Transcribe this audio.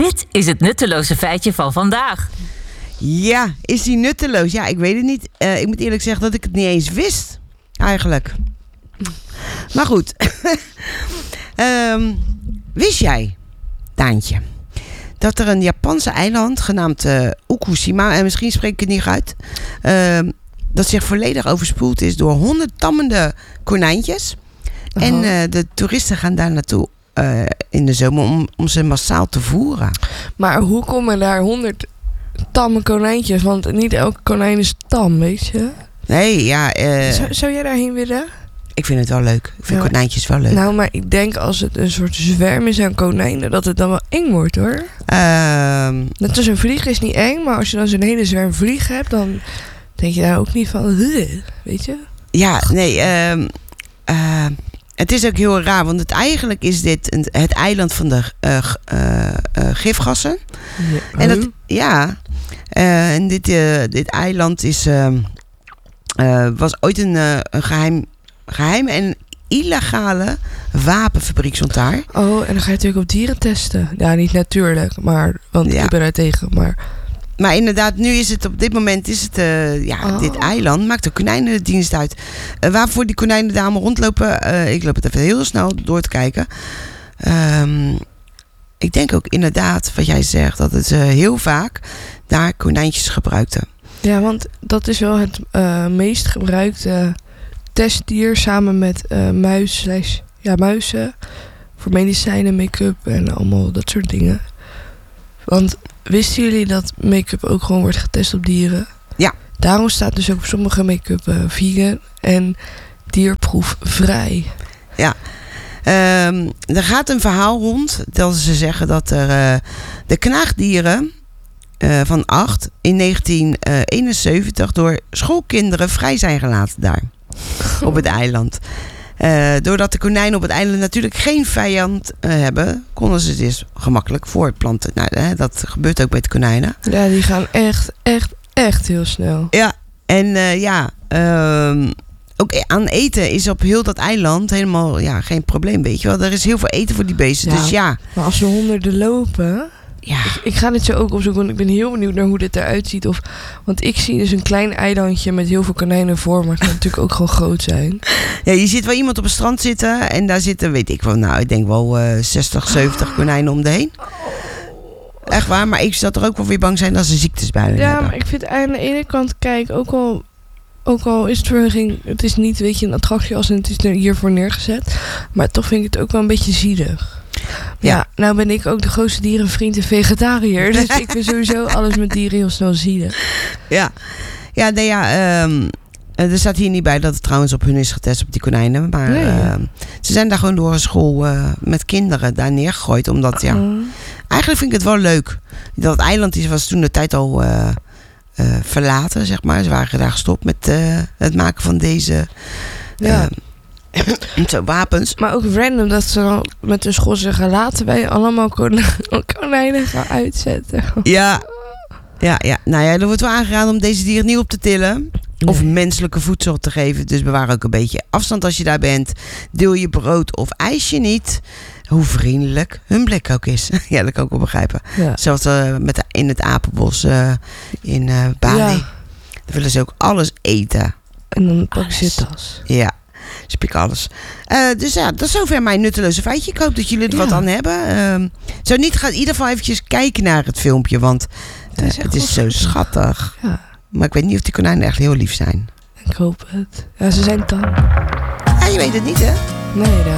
Dit is het nutteloze feitje van vandaag. Ja, is die nutteloos? Ja, ik weet het niet. Ik moet eerlijk zeggen dat ik het niet eens wist. Eigenlijk. Maar goed. Wist jij, Daantje, dat er een Japanse eiland genaamd Okushima, en misschien spreek ik het niet uit, dat zich volledig overspoeld is door 100 tammende konijntjes. En de toeristen gaan daar naartoe in de zomer om ze massaal te voeren. Maar hoe komen daar 100 tamme konijntjes? Want niet elke konijn is tam, weet je? Nee, ja. Zou jij daarheen willen? Ik vind het wel leuk. Ik vind konijntjes wel leuk. Nou, maar ik denk als het een soort zwerm is aan konijnen, dat het dan wel eng wordt, hoor. Net als een vlieg is niet eng, maar als je dan zo'n hele zwerm vliegen hebt, dan denk je daar ook niet van, weet je? Ja, nee. Het is ook heel raar, want eigenlijk is dit het eiland van de gifgassen. Ja. En dit eiland was ooit een geheim en illegale wapenfabriek stond daar. Oh, en dan ga je natuurlijk op dieren testen. Ja, niet natuurlijk, want ik ben daar tegen. Maar inderdaad, nu is het op dit moment dit eiland maakt de konijnendienst uit. Waarvoor die konijnen daar allemaal rondlopen, ik loop het even heel snel door te kijken. Ik denk ook inderdaad, wat jij zegt, dat het heel vaak daar konijntjes gebruikten. Ja, want dat is wel het meest gebruikte testdier samen met muizen voor medicijnen, make-up en allemaal dat soort dingen. Want wisten jullie dat make-up ook gewoon wordt getest op dieren? Ja. Daarom staat dus ook op sommige make-up vegan en dierproefvrij. Ja. Er gaat een verhaal rond dat ze zeggen dat er de knaagdieren van 8 in 1971 door schoolkinderen vrij zijn gelaten daar op het eiland. Doordat de konijnen op het eiland natuurlijk geen vijand hebben, konden ze dus gemakkelijk voortplanten. Nou, dat gebeurt ook bij de konijnen. Ja, die gaan echt heel snel. Ja, en ook aan eten is op heel dat eiland helemaal geen probleem, weet je wel. Er is heel veel eten voor die beesten, dus ja. Maar als er honderden lopen... Ja. Ik ga dit zo ook opzoeken, want ik ben heel benieuwd naar hoe dit eruit ziet. Want ik zie dus een klein eilandje met heel veel konijnen voor, maar het kan natuurlijk ook gewoon groot zijn. Ja, je ziet wel iemand op een strand zitten en daar zitten, weet ik wel, ik denk wel 60, 70 konijnen om de heen. Echt waar, maar ik zat er ook wel weer bang zijn dat ze ziektes bij hun hebben. Ja, maar ik vind aan de ene kant, kijk, ook al is het is niet, weet je, een attractie als het is er hiervoor neergezet. Maar toch vind ik het ook wel een beetje zielig. Ja, nou ben ik ook de grootste dierenvriend en vegetariër. Dus ik vind sowieso alles met dieren heel snel zielig. Ja. Ja, nee, er staat hier niet bij dat het trouwens op hun is getest, op die konijnen. Maar ze zijn daar gewoon door een school met kinderen daar neergegooid. Omdat, eigenlijk vind ik het wel leuk. Dat eiland was toen de tijd al verlaten, zeg maar. Ze waren daar gestopt met het maken van deze... zo wapens. Maar ook random dat ze dan met hun school zeggen, laten wij allemaal konijnen gaan uitzetten. Ja. Nou ja, er wordt wel aangeraden om deze dieren niet op te tillen. Nee. Of menselijke voedsel te geven. Dus bewaar ook een beetje afstand als je daar bent. Deel je brood of ijsje niet. Hoe vriendelijk hun blik ook is. Ja, dat kan ik wel begrijpen. Ja. Zelfs in het apenbos in Bali. Ja. Dan willen ze ook alles eten. En dan pak je tas. Ja. Ze pikken alles. Dus ja, dat is zover mijn nutteloze feitje. Ik hoop dat jullie er wat aan hebben. Zo niet, ga in ieder geval eventjes kijken naar het filmpje. Want het is zo schattig. Ja. Maar ik weet niet of die konijnen echt heel lief zijn. Ik hoop het. Ja, ze zijn tam. Ja, je weet het niet, hè? Nee,